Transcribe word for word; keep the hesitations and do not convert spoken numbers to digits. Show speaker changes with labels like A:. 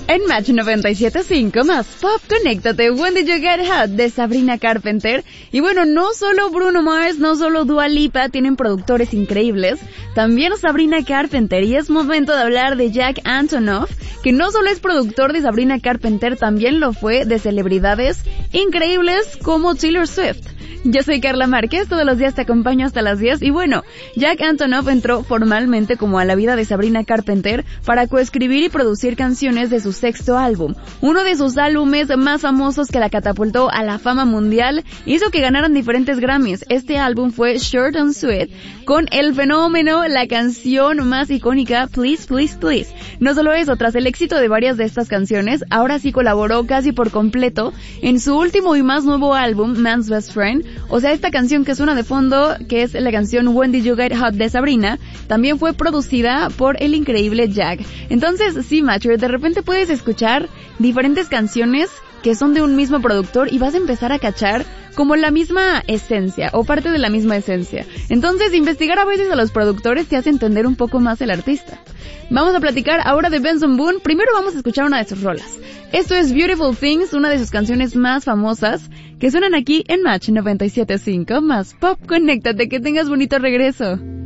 A: En Match noventa y siete punto cinco más Pop, conéctate, When Did You Get Hot de Sabrina Carpenter. Y bueno, no solo Bruno Mars, no solo Dua Lipa tienen productores increíbles, también Sabrina Carpenter. Y es momento de hablar de Jack Antonoff, que no solo es productor de Sabrina Carpenter, también lo fue de celebridades increíbles como Taylor Swift. Yo soy Carla Márquez, todos los días te acompaño hasta las diez y bueno, Jack Antonoff entró formalmente como a la vida de Sabrina Carpenter para coescribir y producir canciones de su sexto álbum. Uno de sus álbumes más famosos que la catapultó a la fama mundial, hizo que ganaran diferentes Grammys. Este álbum fue Short and Sweet, con el fenómeno, la canción más icónica, Please, Please, Please. No solo eso, tras el éxito de varias de estas canciones, ahora sí colaboró casi por completo en su último y más nuevo álbum, Man's Best Friend. O sea, esta canción que suena de fondo, que es la canción When Did You Get Hot de Sabrina, también fue producida por el increíble Jack. Entonces, sí, macho, de repente puedes escuchar diferentes canciones que son de un mismo productor y vas a empezar a cachar como la misma esencia o parte de la misma esencia. Entonces, investigar a veces a los productores te hace entender un poco más el artista. Vamos a platicar ahora de Benson Boone. Primero vamos a escuchar una de sus rolas. Esto es Beautiful Things, una de sus canciones más famosas, que suenan aquí en Match noventa y siete punto cinco más Pop. Conéctate, que tengas bonito regreso.